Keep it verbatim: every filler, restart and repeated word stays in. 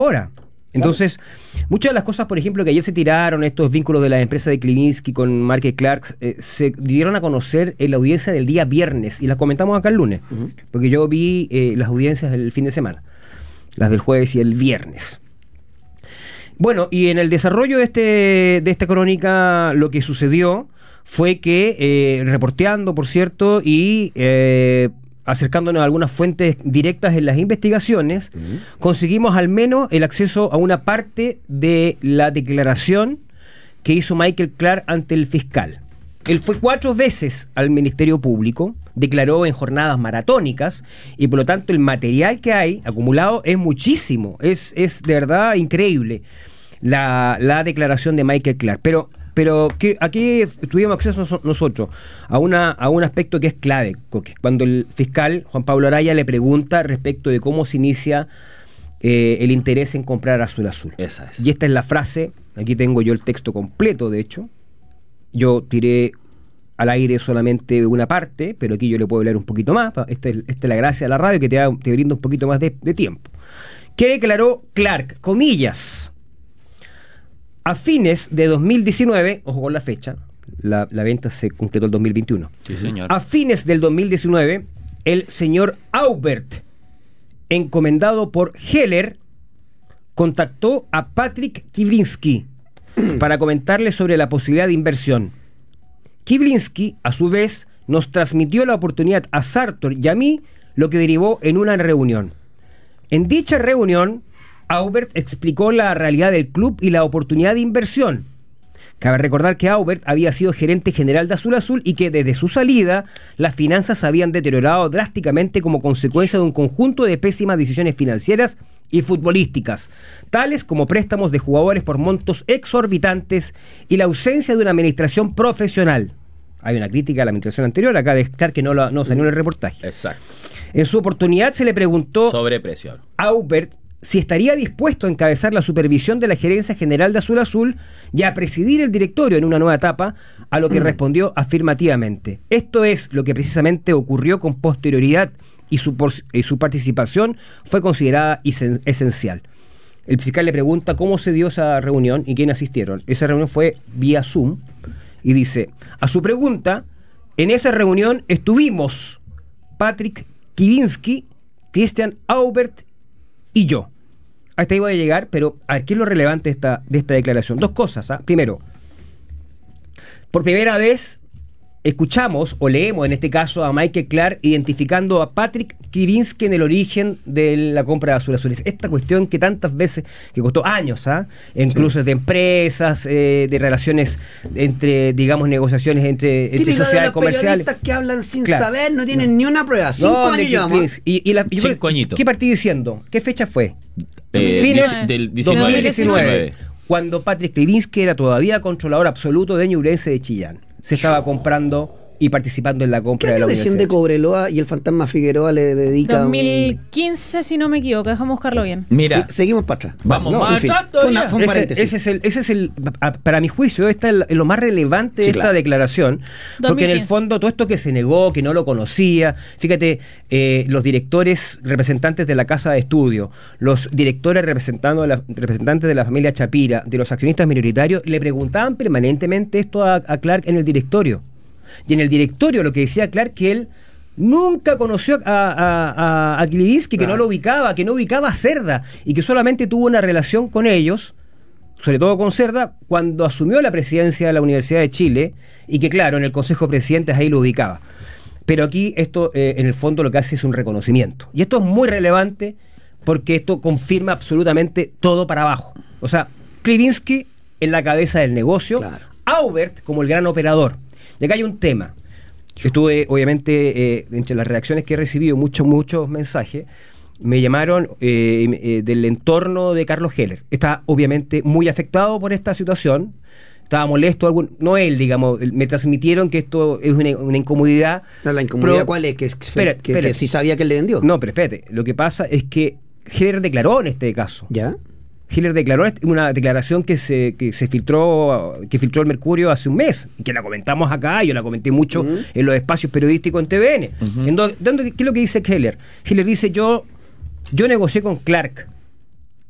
ahora. Entonces, claro. muchas de las cosas, por ejemplo, que ayer se tiraron, estos vínculos de la empresa de Klivinsky con Michael Clark, eh, se dieron a conocer en la audiencia del día viernes, y las comentamos acá el lunes, uh-huh. porque yo vi eh, las audiencias del fin de semana, las del jueves y el viernes. Bueno, y en el desarrollo de este de esta crónica, lo que sucedió fue que, eh, reporteando, por cierto, y... Eh, acercándonos a algunas fuentes directas en las investigaciones, uh-huh. conseguimos al menos el acceso a una parte de la declaración que hizo Michael Clark ante el fiscal. Él fue cuatro veces al Ministerio Público, declaró en jornadas maratónicas, y por lo tanto el material que hay acumulado es muchísimo, es, es de verdad increíble la, la declaración de Michael Clark. Pero Pero que aquí tuvimos acceso nosotros a una a un aspecto que es clave, cuando el fiscal Juan Pablo Araya le pregunta respecto de cómo se inicia eh, el interés en comprar Azul Azul. Esa es. Y esta es la frase, aquí tengo yo el texto completo, de hecho. Yo tiré al aire solamente una parte, pero aquí yo le puedo leer un poquito más. Esta es, esta es la gracia de la radio, que te, da, te brinda un poquito más de, de tiempo. ¿Qué declaró Clark? Comillas. A fines de dos mil diecinueve, ojo con la fecha, la, la venta se concretó el dos mil veintiuno. Sí, señor. A fines del dos mil diecinueve, el señor Aubert, encomendado por Heller, contactó a Patrick Klivinsky para comentarle sobre la posibilidad de inversión. Klivinsky, a su vez, nos transmitió la oportunidad a Sartor y a mí, lo que derivó en una reunión. En dicha reunión, Aubert explicó la realidad del club y la oportunidad de inversión. Cabe recordar que Aubert había sido gerente general de Azul Azul y que desde su salida las finanzas se habían deteriorado drásticamente como consecuencia de un conjunto de pésimas decisiones financieras y futbolísticas, tales como préstamos de jugadores por montos exorbitantes y la ausencia de una administración profesional. Hay una crítica a la administración anterior, acá de estar que no, la, no salió en el reportaje. Exacto. En su oportunidad se le preguntó sobrepresión a Aubert si estaría dispuesto a encabezar la supervisión de la gerencia general de Azul Azul y a presidir el directorio en una nueva etapa, a lo que respondió afirmativamente. Esto es lo que precisamente ocurrió con posterioridad y su, por, y su participación fue considerada isen, esencial. El fiscal le pregunta cómo se dio esa reunión y quiénes asistieron. Esa reunión fue vía Zoom y dice, a su pregunta, en esa reunión estuvimos Patrick Klivinsky, Christian Aubert y yo. Hasta ahí voy a llegar, pero a ver, ¿qué es lo relevante de esta, de esta declaración? Dos cosas. ¿eh? Primero, por primera vez escuchamos o leemos en este caso a Michael Clark identificando a Patrick Klivinsky en el origen de la compra de Azul Azul. Esta cuestión que tantas veces, que costó años, ¿ah? ¿eh? en cruces sí. de empresas, eh, de relaciones entre, digamos, negociaciones entre, entre sociedades de comerciales. Periodistas que hablan sin claro. saber, no tienen no. ni una prueba. Cinco no, años llevamos. Y, y la, y Cinco añitos. ¿Qué partí diciendo? ¿Qué fecha fue? Eh, Fines del dos mil diecinueve, cuando Patrick Klivinsky era todavía controlador absoluto de Ñublense de Chillán. Se estaba comprando y participando en la compra ¿Qué de la año universidad. de Cobreloa y el fantasma Figueroa le dedica dos mil quince, un... si no me equivoco, déjame buscarlo bien. Mira, sí, seguimos para atrás. Vamos, no, más en fin, atrás fue, una, fue un ese, paréntesis. ese es el, ese es el, para mi juicio, esta es lo más relevante de sí, esta claro. declaración, porque dos mil quince. En el fondo todo esto que se negó, que no lo conocía, fíjate, eh, los directores representantes de la casa de estudio, los directores representando de la, representantes de la familia Chapira, de los accionistas minoritarios, le preguntaban permanentemente esto a, a Clark en el directorio. Y en el directorio lo que decía Clark, que él nunca conoció a, a, a, a Klivinsky, que claro. no lo ubicaba, que no ubicaba a Cerda, y que solamente tuvo una relación con ellos, sobre todo con Cerda, cuando asumió la presidencia de la Universidad de Chile, y que claro, en el Consejo de Presidentes ahí lo ubicaba. Pero aquí esto, eh, en el fondo, lo que hace es un reconocimiento. Y esto es muy relevante, porque esto confirma absolutamente todo para abajo. O sea, Klivinsky en la cabeza del negocio, claro. Aubert como el gran operador. Y acá hay un tema. Yo estuve, obviamente, eh, entre las reacciones que he recibido, muchos, muchos mensajes, me llamaron eh, eh, del entorno de Carlos Heller. Está, obviamente, muy afectado por esta situación. Estaba molesto, algún, no él, digamos, me transmitieron que esto es una, una incomodidad. No, ¿la incomodidad pero, cuál es? Que, espera, que, espera. que sí sabía que él le vendió. No, pero espérate, lo que pasa es que Heller declaró en este caso. ¿Ya? Heller declaró una declaración que se, que se filtró, que filtró el Mercurio hace un mes, que la comentamos acá, yo la comenté mucho uh-huh. en los espacios periodísticos en T V N. Uh-huh. Entonces, ¿qué es lo que dice Heller? Heller dice, yo, yo negocié con Clark